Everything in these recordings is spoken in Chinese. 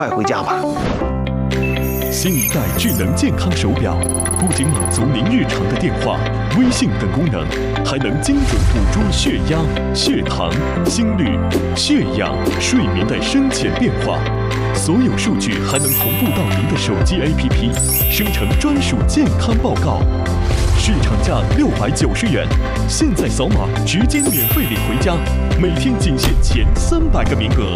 快回家吧。 新一代智能健康手表不仅满足您日常的电话、微信等功能，还能精准捕捉血压、血糖、心率、血氧、睡眠的深浅变化。所有数据还能同步到您的手机 APP， 生成专属健康报告。市场价690元，现在扫码直接免费领回家，每天仅限前300个名额。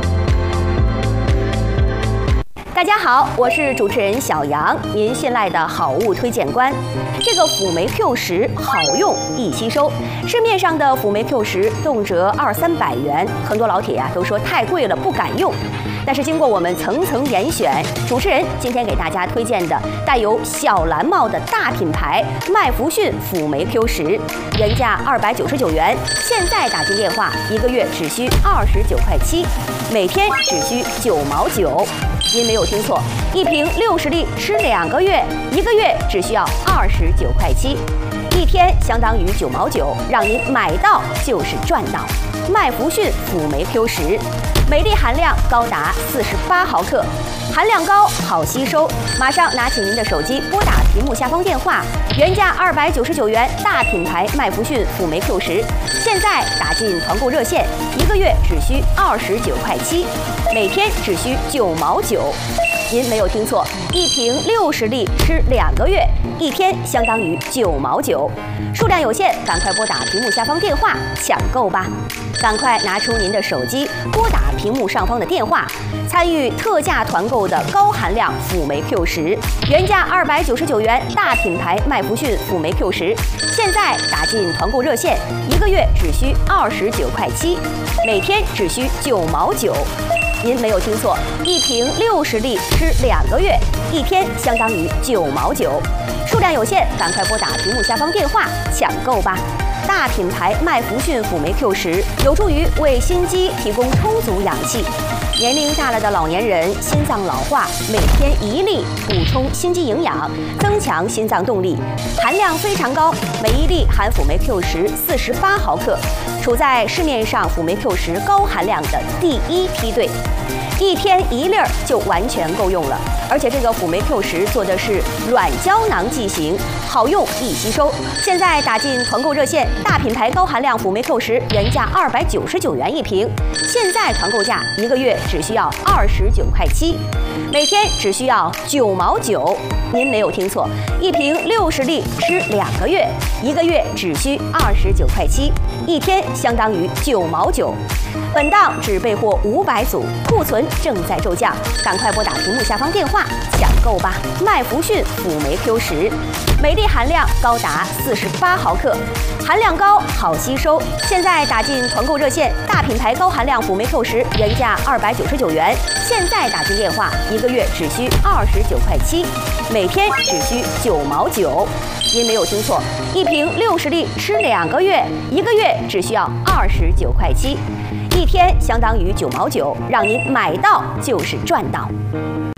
大家好，我是主持人小杨，您信赖的好物推荐官。这个辅酶 Q10好用易吸收，市面上的辅酶 Q10动辄200-300元，很多老铁都说太贵了，不敢用。但是经过我们层层严选，主持人今天给大家推荐的带有小蓝帽的大品牌麦弗逊辅酶 Q10，原价299元，现在打进电话1个月只需29.7块，每天只需9毛9。您没有听错，一瓶60粒吃2个月，1个月只需要29.7块，一天相当于9毛9，让您买到就是赚到。麦弗逊辅酶 Q10，每粒含量高达48毫克，含量高，好吸收。马上拿起您的手机，拨打屏幕下方电话，原价299元，大品牌麦弗逊辅酶 Q10，现在打进团购热线，1个月只需29.7块，每天只需9毛9。您没有听错，一瓶60粒吃2个月，一天相当于9毛9。数量有限，赶快拨打屏幕下方电话抢购吧！赶快拿出您的手机，拨打屏幕上方的电话，参与特价团购的高含量辅酶 Q10，原价299元，大品牌麦弗逊辅酶 Q10，现在打进团购热线，1个月只需29.7块，每天只需9毛9。您没有听错，一瓶60粒吃2个月，一天相当于9毛9。数量有限，赶快拨打屏幕下方电话抢购吧！大品牌麦弗逊辅酶 Q10有助于为心肌提供充足氧气。年龄大了的老年人心脏老化，每天1粒补充心肌营养，增强心脏动力，含量非常高，每1粒含辅酶 Q10 48毫克，处在市面上辅酶 Q10高含量的第1梯队。一天1粒就完全够用了，而且这个辅酶 Q10做的是软胶囊剂型，好用易吸收。现在打进团购热线，大品牌高含量辅酶 Q10原价299元一瓶，现在团购价1个月只需要29.7块，每天只需要9毛9。您没有听错，一瓶60粒吃2个月，1个月只需29.7块，一天相当于9毛9。本档只备货500组，库存正在骤降，赶快拨打屏幕下方电话抢购吧！麦弗逊辅酶 Q10，每粒含量高达48毫克，含量高，好吸收。现在打进团购热线，大品牌高含量辅酶 Q10原价299元，现在打进电话1个月只需29.7块，每天只需9毛9。您没有听错，一瓶60粒吃2个月，1个月只需要29.7块，一天相当于9毛9，让您买到就是赚到。